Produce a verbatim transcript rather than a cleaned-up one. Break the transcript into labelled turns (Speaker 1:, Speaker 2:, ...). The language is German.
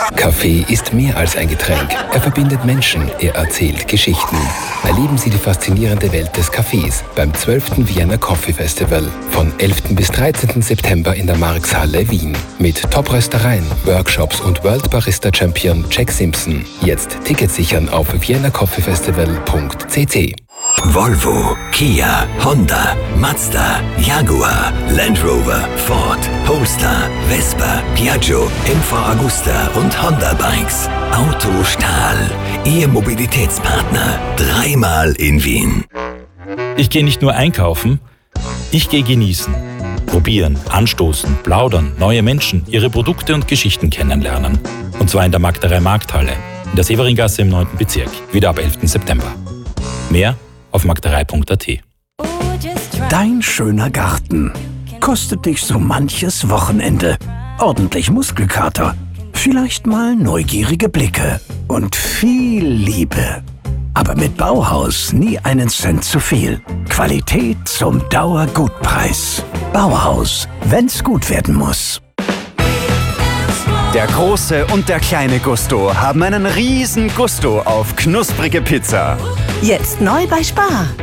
Speaker 1: Kaffee ist mehr als ein Getränk. Er verbindet Menschen, er erzählt Geschichten. Erleben Sie die faszinierende Welt des Kaffees beim zwölften Vienna Coffee Festival von elften bis dreizehnten September in der Marxhalle Wien. Mit Top-Röstereien, Workshops und World Barista Champion Jack Simpson. Jetzt Tickets sichern auf vienna coffee festival punkt c c.
Speaker 2: Volvo, Kia, Honda, Mazda, Jaguar, Land Rover, Ford, Polestar, Vespa, Piaggio, M V Agusta und Honda Bikes. Autostahl, Ihr Mobilitätspartner. Dreimal in Wien.
Speaker 3: Ich gehe nicht nur einkaufen, ich gehe genießen. Probieren, anstoßen, plaudern, neue Menschen, ihre Produkte und Geschichten kennenlernen. Und zwar in der Magderei Markthalle, in der Severingasse im neunten Bezirk, wieder ab elften September. Mehr auf magderei punkt a t.
Speaker 4: Dein schöner Garten kostet dich so manches Wochenende. Ordentlich Muskelkater, vielleicht mal neugierige Blicke und viel Liebe. Aber mit Bauhaus nie einen Cent zu viel. Qualität zum Dauergutpreis. Bauhaus, wenn's gut werden muss.
Speaker 5: Der große und der kleine Gusto haben einen riesen Gusto auf knusprige Pizza.
Speaker 6: Jetzt neu bei Spar.